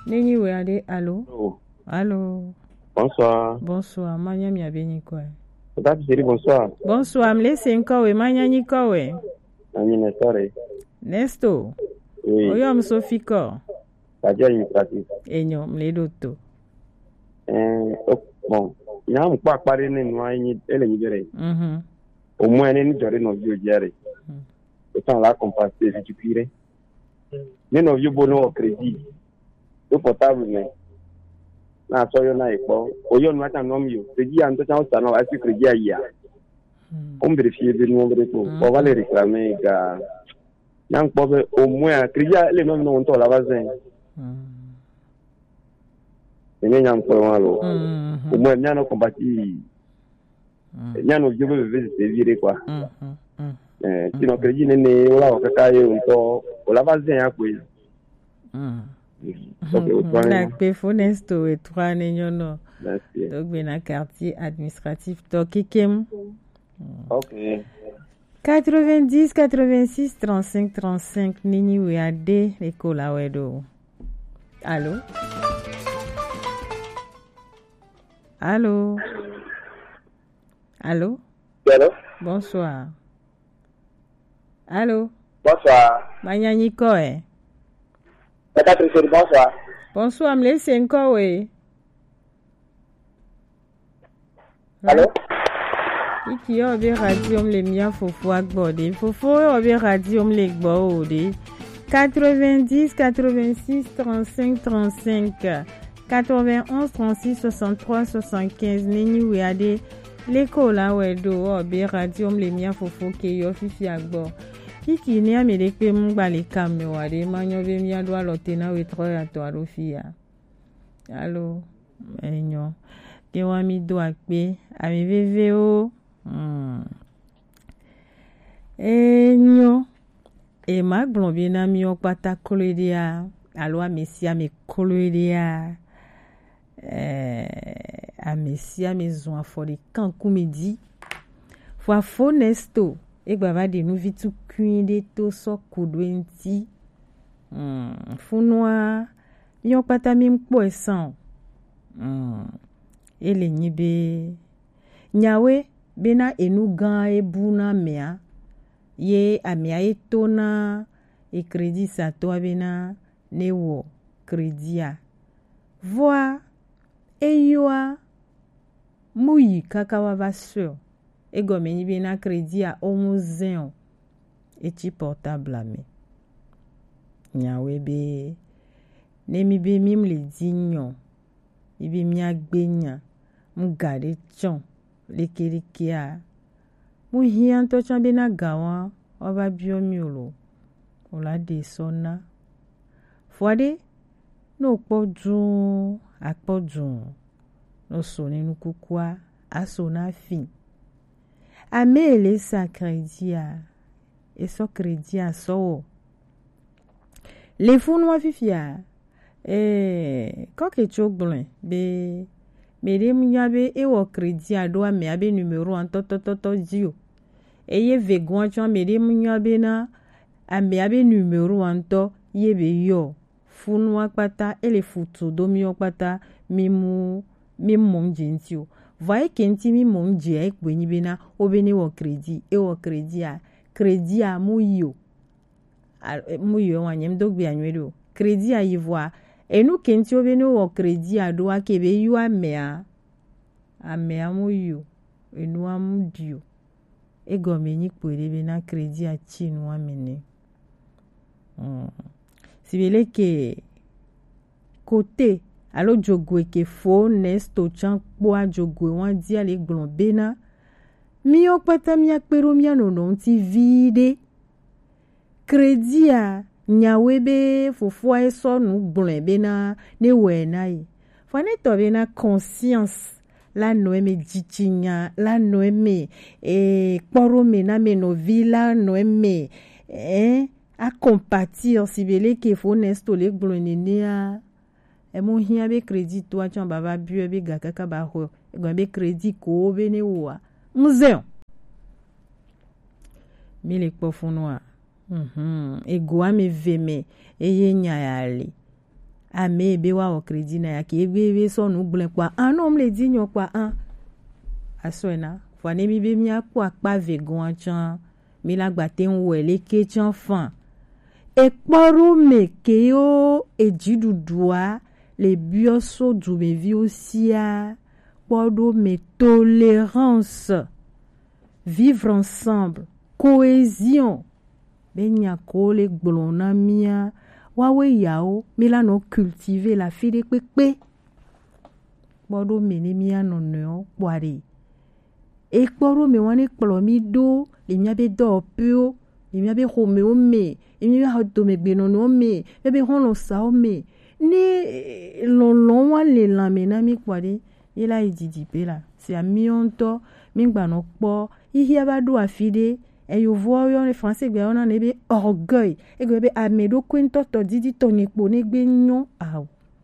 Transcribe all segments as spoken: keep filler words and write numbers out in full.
Nini Wade, allô? Oh. Allô? Bonsoir. Bonsoir, manya mi abeni kwa. Tati Seri, bonsoir. Bonsoir, mlese nkowe, manya nikowe. Ami Nestor. Nesto. Oui. Oyo msofiko. Kadia administratif. Enyo, mledoto. Eh, bon. Nya mpa pare ne no anyi ele nyibere. Mhm. Au moins ne ni jore no bio jere. Autant la compenser je pire. Ne no bio bono au crédit. Le portable mais na so yo na ipo. Oyo no ata no mi o. Crédit an to cha o sa no asi crédit aya. On vérifie de nous to. On va les réclamer ga. Yang pobe au moins crédit le no no on to la bazin. Ni nyam ko walo. Au moins nya no compati. Nya no bio be be se vire quoi. Eh, sinon crédit ne ne wala o kaka ye on o la bazin ya ko. La P-Phone Nesto et trois Nenyono. Donc, ben, un quartier administratif Tokikem. Ok. quatre-vingt-dix, quatre-vingt-six, trente-cinq, trente-cinq, Nini Ouiade, l'école à Wedo. Allô? Allô? Allô? Allô? Bonsoir. Allô? Bonsoir. Manyani Koe. Bonsoir. Bonsoir, me laisse encore, oui. Allô? Iki yo be radio le mia fofo agbode. Fofo yo be radio le gbode. quatre-vingt-dix, quatre-vingt-six, trente-cinq, trente-cinq, quatre-vingt-onze, trente-six, soixante-trois, soixante-quinze. Nini Ouiade, l'école là wedo o be radio le mia fofo ke yo fifi agbo. Iki ni ameleke mungba le kame wade manyo be mi adwa lotena we tro ya to arofia. Allo enyo ke wa mi do akpe ami veve o mm enyo e magbon bi na mi opata kolodia allo amesia me kolodia eh amesia me zo afori kan kumidi fo fo nesto e gbava de nou vitu kuinde to so kudwenti mm funwa mi pata mi mpo esan mm ele nyibe nyawe bena enu gan e buna mea ye amia etona e crédit sa to bena newo crédit voa eyoa muyi kakawa vaseur e gomeni bena crédit a omuzen e ti portable ame nyawe be nemi be mim le dignon ibi mi agbenya mu gade chon le kerikia mu hian to chan bena gawa ova biomiolo ola de sona fwade no podun akpodun no so ninu kukwa asona fin amele sa crédit a et so crédit a so les funwa fifia eh ko ke chogblon be mere munyabe e wo crédit a do ame abe numéro en to to to to dio eye vegon chon mere munyabe na ame abe numéro en to yebe yo funwa pata ele futu do mi okpata mimu mimom jintio voyez kenti mi mom je e gbenyi bena obene wo crédit e wo crédit a crédit a muyo muyo wanyem dogbi anwedo crédit a yivoa enu kenti obene wo crédit a do akebe yu amea amea muyo enu amudio e gomeni pore bena crédit a chinu amene mm sibele ke côté alo jogwe ke fo nesto chan po a jogwe wan di ale glon bena mi okpata mi akpero mi anono ti vide crédit a nyawe be fofo a so nu glon bena ne we nai fane to bena conscience la noeme jichinya la noeme e poro me na me no villa noeme eh a compatir sibele ke fo nesto le glon ni a e mo hia be crédit to a chan baba bu be gakaka ba ho e gwa be crédit ko be ne wa muzeo mi le po funwa mhm e gwa me veme e ye nya yale ame be wa o crédit na ya ke be be so nu gble kwa an no mle di nyo kwa an asoena fo ne mi be mi akwa pa vegon chan mi la gba te nwo ele ke chan fan e poro me ke yo e jidudua les bioso du me vi aussi a poro me tolérance vivre ensemble cohésion benya kole gblona mia wawe yao milano cultiver la fide pepe bodo meni mia nono boare e poro me wane kplo mi do le mia be do pio le mia be home o me e mia ha do me gbe no me e be hono sa o me ni lolon wa le la me na mi kwade ila ididi pe la si a mi onto mi gba no po ihia ba do afide et yo vois les français gbe on ebe orgueil e gbe amedo kwento to didi to ni po ni gbe nyon aw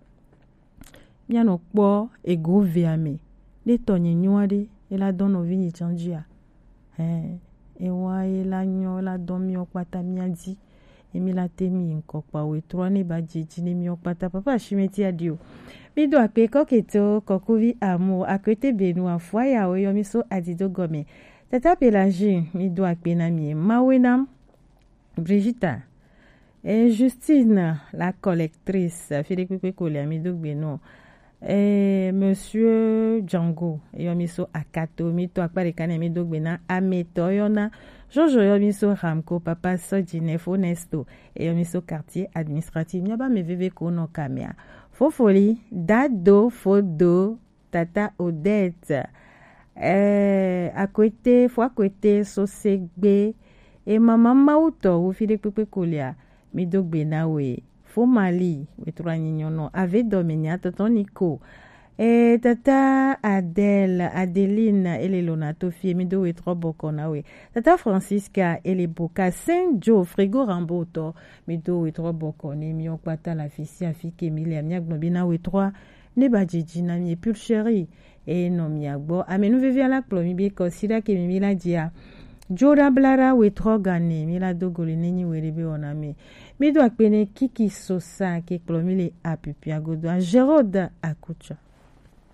mi ano po e go viame de to ni nyon ade e la don no vini chanjia eh e wa e la nyon la don mi opata mi adi e mi la temi nko pa we tro ni ba jiji ni mi opata papa shimeti adio mi do ape koketo kokuvi amour akote benu afwa ya o yo mi so adido gome tata Pélagie mi do akpena mi mawena Brigitte et Justine la collectrice fide kwe kole mi do gbeno et monsieur Django yo mi so akato mi to akpare kane mi do gbena ameto yona Jojo yo mi so Ramco papa so Jinef Honesto et yo mi so quartier administratif mi ba me veve ko no kamea fofoli dado fodo tata Odette eh à côté fois côté so segbe e mama mauto wo fide pepe kolia mi dogbe na we fo mali we troani nyono ave domenia tonton Nico e tata Adèle Adeline ele lonato fie mi do we tro boko na we tata Francisca ele boka Saint Joe frigo ramboto mi do we tro boko ne mi okpata la fisi afike mi le amia gnobi na we trois ne ba jiji na mi pure chérie e no mi agbo amenu vivi ala plomi bi consider ke mi la dia joda blara we trogane mi la dogoli neni we rebe oname mi do akpene kiki sosa ke plomi le apipi agodo a Gérode akucha